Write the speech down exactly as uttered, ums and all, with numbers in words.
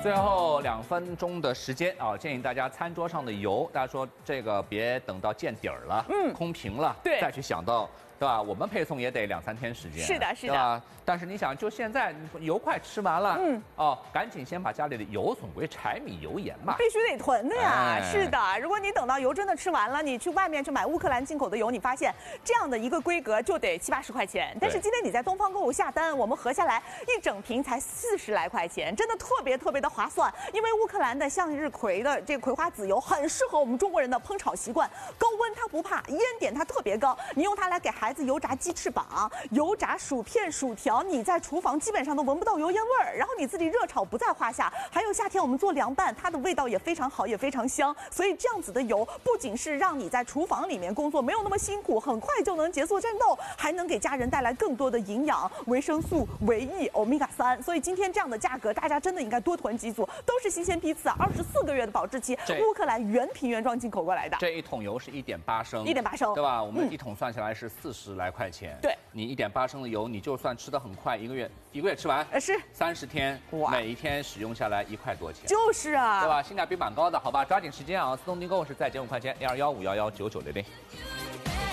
最后两分钟的时间啊，建议大家餐桌上的油，大家说这个别等到见底儿了，嗯，空瓶了， 对， 再去想到。 对吧？我们配送也得两三天时间。 是的，是的。 对吧？但是你想，就现在油快吃完了，嗯，哦，赶紧先把家里的油总归柴米油盐嘛， 必须得囤的呀。哎、是的，如果你等到油真的吃完了，你去外面去买乌克兰进口的油，你发现这样的一个规格就得七八十块钱。但是今天你在东方购物下单，我们合下来一整瓶才四十来块钱，真的特别特别的划算。因为乌克兰的向日葵的这个葵花籽油很适合我们中国人的烹炒习惯，高温它不怕，烟点它特别高，你用它来给孩子油炸鸡翅膀、油炸薯片、薯条，你在厨房基本上都闻不到油烟味儿，然后你自己热炒不在话下。还有夏天我们做凉拌，它的味道也非常好，也非常香。所以这样子的油不仅是让你在厨房里面工作没有那么辛苦，很快就能结束战斗，还能给家人带来更多的营养、维生素、维 E、欧米伽三。所以今天这样的价格，大家真的应该多囤几组，都是新鲜批次啊，二十四个月的保质期，乌克兰原瓶原装进口过来的。 这一桶油是一点八升， 一点八升， 对吧？我们一桶算下来是四十来块钱。 对， 你一点八升的油，你就算吃得很快，一个月一个月吃完， 呃是三十天，哇，每一天使用下来一块多钱， 就是啊， 对吧？性价比蛮高的，好吧？抓紧时间啊！自动订购是再减五块钱，零二幺五幺幺九九零零。